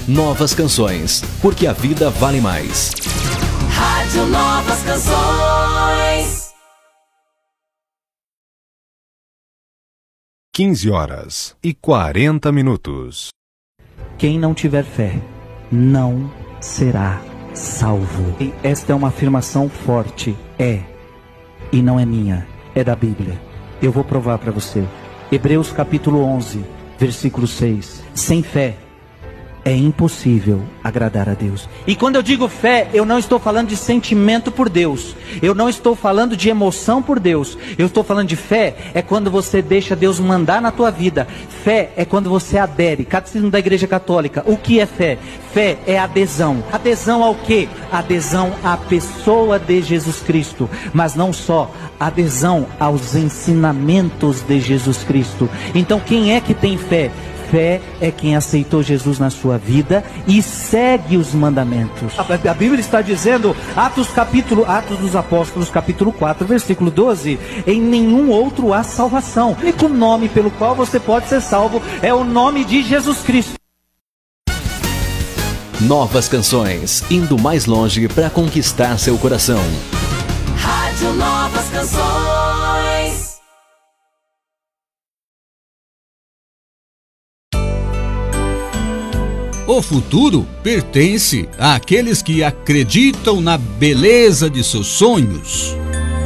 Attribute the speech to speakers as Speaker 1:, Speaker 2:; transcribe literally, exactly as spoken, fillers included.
Speaker 1: Novas Canções, porque a vida vale mais.
Speaker 2: Rádio Novas Canções.
Speaker 3: quinze horas e quarenta minutos.
Speaker 4: Quem não tiver fé, não será salvo. E esta é uma afirmação forte. É, e não é minha, é da Bíblia. Eu vou provar para você. Hebreus capítulo onze, versículo seis. Sem fé é impossível agradar a Deus. E quando eu digo fé, eu não estou falando de sentimento por Deus. Eu não estou falando de emoção por Deus. Eu estou falando de fé, é quando você deixa Deus mandar na tua vida. Fé é quando você adere. Catecismo da Igreja Católica. O que é fé? Fé é adesão. Adesão ao quê? Adesão à pessoa de Jesus Cristo. Mas não só, adesão aos ensinamentos de Jesus Cristo. Então quem é que tem fé? Fé é quem aceitou Jesus na sua vida e segue os mandamentos. A Bíblia está dizendo, Atos capítulo, Atos dos Apóstolos, capítulo quatro, versículo doze, em nenhum outro há salvação. O único nome pelo qual você pode ser salvo é o nome de Jesus Cristo.
Speaker 1: Novas Canções, indo mais longe para conquistar seu coração.
Speaker 2: Rádio Novas Canções.
Speaker 5: O futuro pertence àqueles que acreditam na beleza de seus sonhos.